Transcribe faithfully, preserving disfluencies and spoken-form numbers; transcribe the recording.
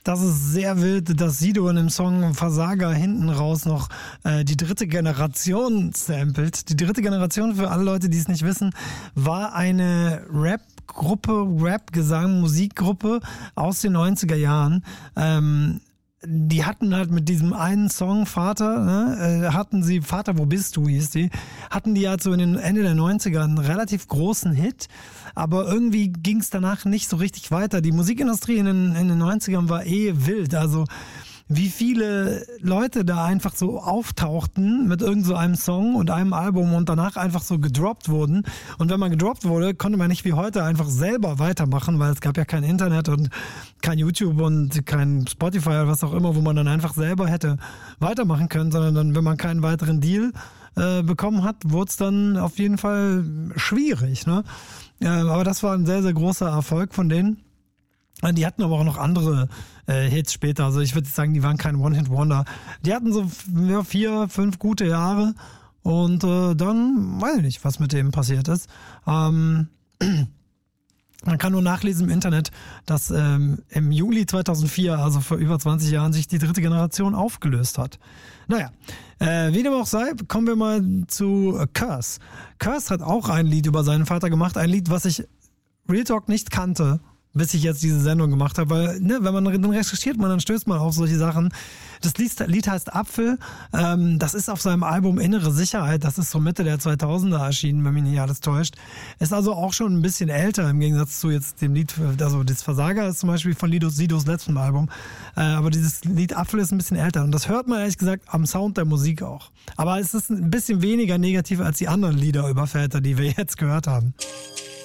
Das ist sehr wild, dass Sido in dem Song Versager hinten raus noch äh, die dritte Generation samplet. Die dritte Generation, für alle Leute, die es nicht wissen, war eine Rap-Gruppe, Rap-Gesang, Musikgruppe aus den neunziger Jahren. Ähm, die hatten halt mit diesem einen Song Vater, ne, äh, hatten sie, Vater, wo bist du, hieß die, hatten die halt so in den Ende der neunziger einen relativ großen Hit, aber irgendwie ging es danach nicht so richtig weiter. Die Musikindustrie in den, in den neunzigern war eh wild, also wie viele Leute da einfach so auftauchten mit irgend so einem Song und einem Album und danach einfach so gedroppt wurden. Und wenn man gedroppt wurde, konnte man nicht wie heute einfach selber weitermachen, weil es gab ja kein Internet und kein YouTube und kein Spotify oder was auch immer, wo man dann einfach selber hätte weitermachen können, sondern dann, wenn man keinen weiteren Deal äh, bekommen hat, wurde es dann auf jeden Fall schwierig, ne? Ja, aber das war ein sehr, sehr großer Erfolg von denen. Die hatten aber auch noch andere äh, Hits später. Also ich würde sagen, die waren kein One-Hit-Wonder. Die hatten so ja, vier, fünf gute Jahre und äh, dann weiß ich nicht, was mit dem passiert ist. Ähm, man kann nur nachlesen im Internet, dass ähm, im Juli zweitausendvier, also vor über zwanzig Jahren, sich die dritte Generation aufgelöst hat. Naja, äh, wie dem auch sei, kommen wir mal zu äh, Curse. Curse hat auch ein Lied über seinen Vater gemacht. Ein Lied, was ich Real Talk nicht kannte, bis ich jetzt diese Sendung gemacht habe, weil ne, wenn man dann recherchiert, man dann stößt man auf solche Sachen. Das Lied heißt Apfel, ähm, das ist auf seinem Album Innere Sicherheit, das ist so Mitte der zweitausender erschienen, wenn mich nicht alles täuscht. Ist also auch schon ein bisschen älter im Gegensatz zu jetzt dem Lied, also das Versager ist zum Beispiel von Lidos, Sidos letztem Album, äh, aber dieses Lied Apfel ist ein bisschen älter und das hört man ehrlich gesagt am Sound der Musik auch. Aber es ist ein bisschen weniger negativ als die anderen Lieder über Väter, die wir jetzt gehört haben.